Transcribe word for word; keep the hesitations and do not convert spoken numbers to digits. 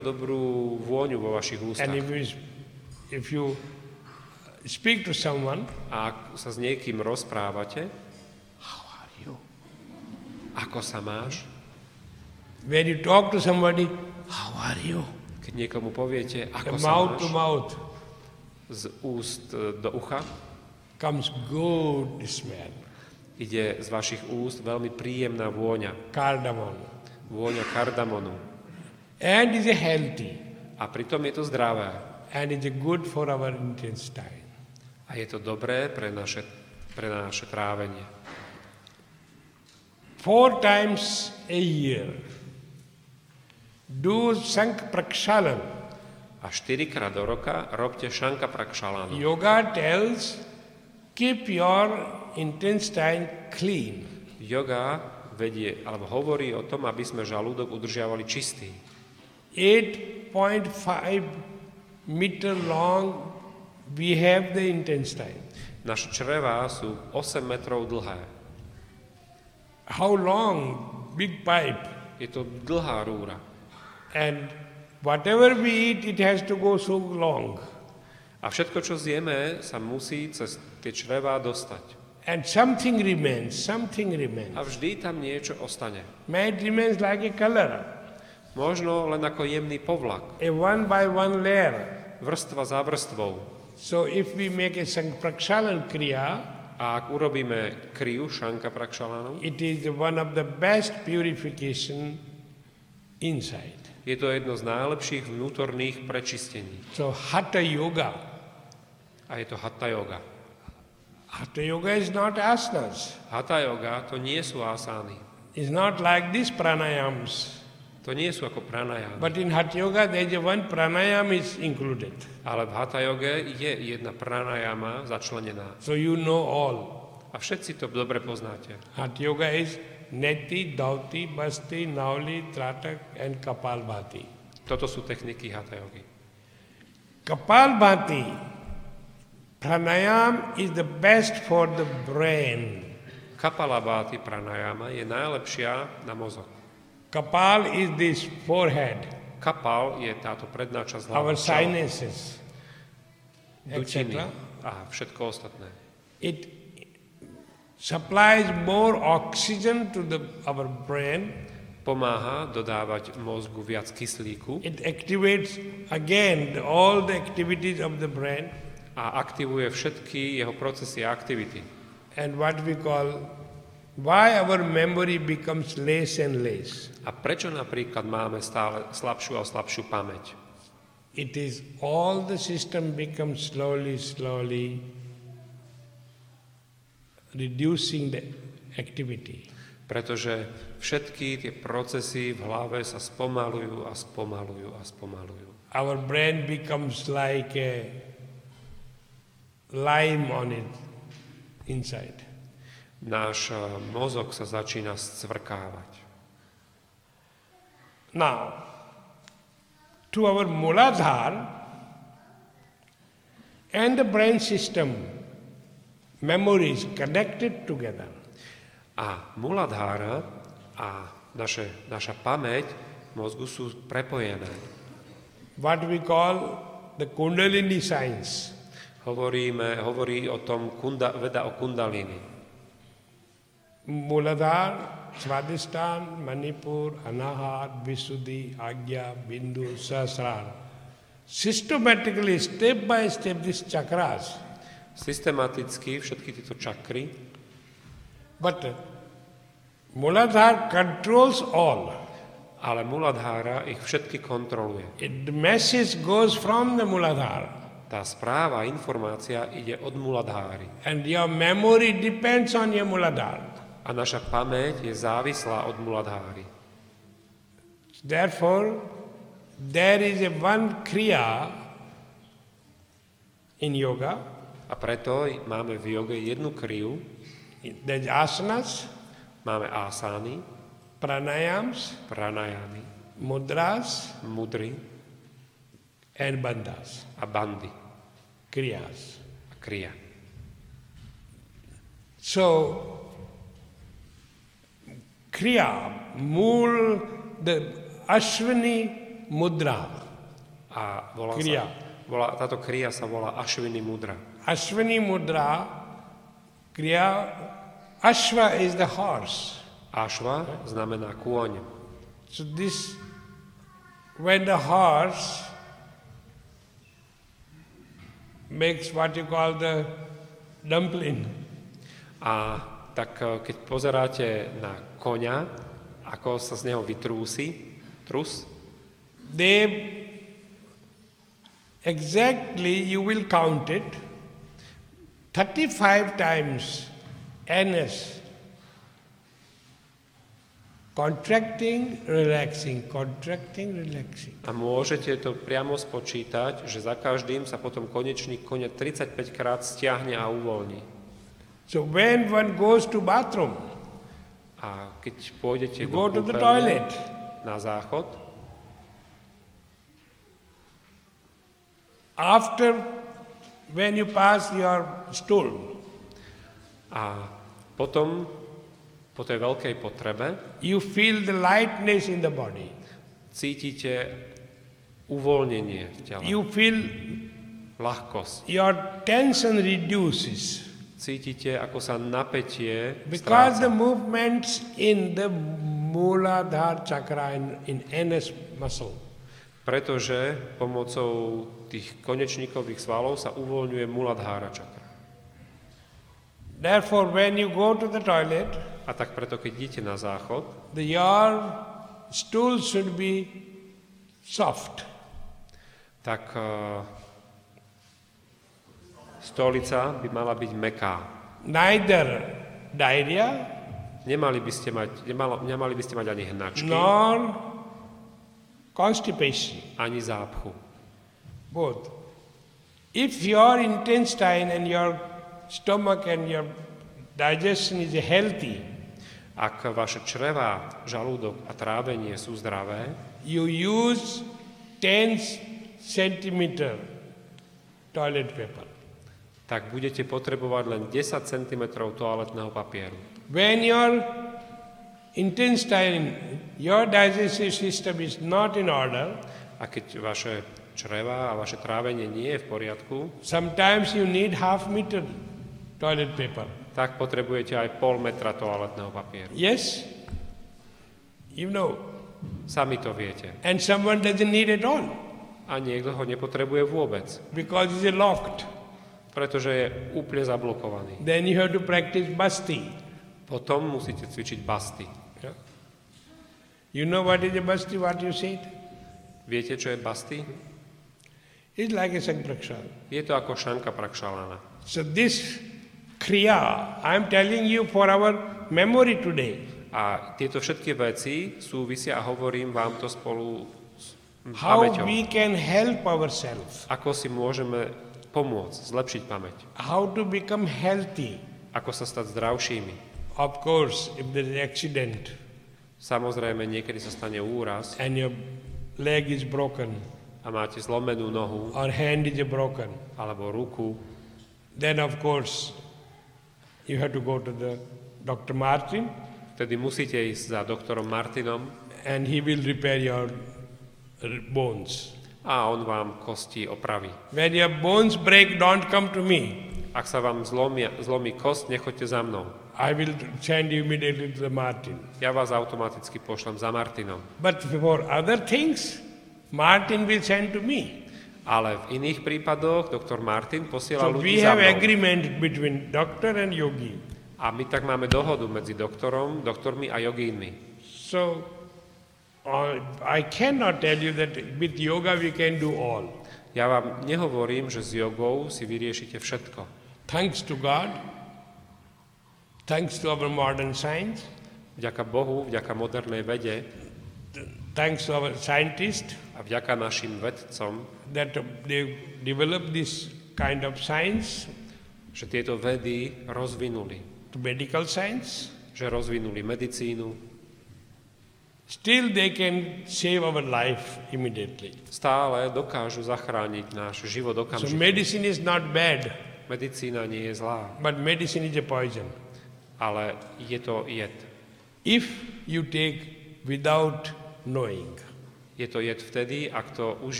dobrú vôňu vo vašich ústach. And if you, if you speak to someone, a ak sa s niekým rozprávate, how are you? ako sa máš? When you talk to somebody, how are you? Keď niekomu poviete, ako The sa mouth máš, to mouth z úst e, do ucha, comes good smell, ide z vašich úst veľmi príjemná vôňa. cardamom. Vôňa kardamonu. And is healthy. A pritom je to zdravé. And is good for our intestine. A je to dobré pre naše, pre naše trávenie. Four times a year, do Sank Prakshalan. A štyrikrát do roka robte šanka prakšalanu. Yoga tells, keep your intestine clean. Yoga vedie, alebo hovorí o tom, aby sme žalúdok udržiavali čistý. eight point five meter long we have the intestine. Naše črevá sú osem metrov dlhé. How long? Big pipe. Je to dlhá rúra. And whatever we eat, it has to go so long. A všetko, čo zjeme, sa musí cez tie črevá dostať. And something remains, something remains. A vždy tam niečo ostane. May it remains like a color, Možno len ako jemný povlak. a one by one layer. Vrstva za vrstvou. So if we make a Prakshalan Kriya, A ak urobíme kriu šanka prakšalanu, it is one of the best purification inside. je to jedno z najlepších vnútorných prečistení. So Hatha Yoga. A je to hatha yoga. Hatha Yoga is not asanas. Hatha yoga to nie sú asány. It's not like these pranayams. To nie sú ako pranayama. But in Hatha Yoga, there is a one pranayam is included. Ale v hatha yoge je jedna pranayama začlenená. So you know all. A všetci to dobre poznáte. Hatha Yoga is Neti, Dauti, Basti, Nauli, Tratak and Kapalbhati. Toto sú techniky hatha yogy. Kapalbhati, pranayam is the best for the brain. Kapalabhati pranayama je najlepšia na mozog. Kapal is this forehead, Kapal je táto predná časť our hlavy, čelo, sinuses, dutiny et cetera. a všetko ostatné. It supplies more oxygen to the, our brain. Pomáha dodávať mozgu viac kyslíku It activates again the- all the activities of the brain. a aktivuje všetky jeho procesy a aktivity. And what we call, why our memory becomes less and less. A prečo napríklad máme stále slabšiu a slabšiu pamäť? It is all the system becomes slowly, slowly reducing the activity. Pretože všetky tie procesy v hlave sa spomalujú a spomalujú a spomalujú. Our brain becomes like a lime on it inside. Náš eh, mozog sa začína scvrkávať. Now, to our Muladhara and the brain system, memories connected together. A Muladhara a naše, naša pamäť mozgu sú prepojené. What we call the Kundalini science. Hovoríme, hovorí o tom kunda, veda o kundalini. Muladhara, Svadhisthana, Manipur, Anahat, Visuddhi, Agya, Bindu, Sahasrara. Systematically, step by step, these chakras. Systematicky všetky tieto čakry, But uh, Muladhara controls all. ale Muladhara ich všetky kontroluje. It, the message goes from the Muladhara. Tá správa, informácia ide od Muladháry. And your memory depends on your Muladhara. A naša pamäť je závislá od Muladháry. Therefore, there is a one kriya in yoga. A preto máme v joge jednu kriu, There's asanas, máme asány, pranayams, pranayamy, mudras, mudry and bandhas, a bandy kriyas. a kriya. So, kriya, mool, the Ashwini mudra. A volá Kriya. sa, volá, táto kriya sa volá Ashwini mudra. Ashwini mudra, kriya, Ashva is the horse. Ashva znamená kôň. So this, when the horse makes what you call the dumpling, A tak keď pozeráte na koňa, ako sa z neho vytrúsi, trus, they exactly, you will count it, thirty-five times N S, contracting, relaxing, contracting, relaxing. a môžete to priamo spočítať, že za každým sa potom konečník koňa tridsaťpäť krát stiahne a uvoľní. So when one goes to bathroom, A keď pôjdete you do go to the kúpeľne toilet, na záchod, after when you pass your stool, a potom po tej veľkej potrebe you feel the lightness in the body. cítite uvoľnenie v tele, You feel ľahkosť. your tension reduces Cítite, ako sa napätie because the stráca. movements in the Mooladhara chakra in, in N S muscle. Pretože pomocou tých konečníkových svalov sa uvoľňuje Muladhara čakra. Therefore, when you go to the toilet, A tak preto, keď idete na záchod, the, your stool should be soft. tak uh, stolica by mala byť mäkká. Neither diarrhea Nemali by ste mať, nemalo, nemali by ste mať ani hnačky, nor constipation, ani zápchu. both. If your intestine and your stomach and your digestion is healthy, Ak vaše črevá, žalúdok a trávenie sú zdravé, you use ten centimeter toilet paper. tak budete potrebovať len desať centimetrov toaletného papieru. When your intestine, your digestive system is not in order, A keď vaše črevá a vaše trávenie nie je v poriadku, sometimes you need half meter toilet paper. tak potrebujete aj pol metra toaletného papieru. Yes? You know. Sami to viete. And someone doesn't need it all A niekto ho nepotrebuje vôbec, because it's locked. pretože je úplne zablokovaný. Then you have to practice basti. Potom musíte cvičiť basty. Yeah. You know what is a basti, what you said? Viete, čo je basty? It's like a sankrakshal. Je to ako šanka prakšalána. So this kriya, I'm telling you for our memory today. A tieto všetky veci súvisia a hovorím vám to spolu s How pamäťou. we can help ourselves. Ako si môžeme pomôcť, zlepšiť pamäť. How to become healthy. Ako sa stať zdravšími. Of course, if there is accident Samozrejme, niekedy sa stane úraz and your leg is broken a máte zlomenú nohu or hand is broken, alebo ruku, then of course you have to go to the Doctor Martin vtedy musíte ísť za doktorom Martinom and he will repair your r- bones. a on vám kosti opraví. When your bones break, don't come to me. Ak sa vám zlomia, zlomí kost, nechoďte za mnou. I will send you immediately to the Martin. Ja vás automaticky pošlem za Martinom. But for other things, Martin will send to me. Ale v iných prípadoch doktor Martin posiela So ľudí we za have mnou. agreement between doctor and yogi. A my tak máme dohodu medzi doktorom, doktormi a jogínmi. So uh, I cannot tell you that with yoga we can do all. Ja vám nehovorím, že s jogou si vyriešite všetko. Thanks to God, thanks to our modern science, Vďaka Bohu, vďaka modernej vede thanks to our scientists a vďaka našim vedcom, that they developed this kind of science, že tieto vedy rozvinuli. to medical science, Že rozvinuli medicínu. still they can save our life immediately. Stále dokážu zachrániť náš život So okamžite. medicine is not bad, Medicína nie je zlá, but medicine is a poison. ale je to jed. If you take without knowing. Je to jed vtedy, ak to užijeme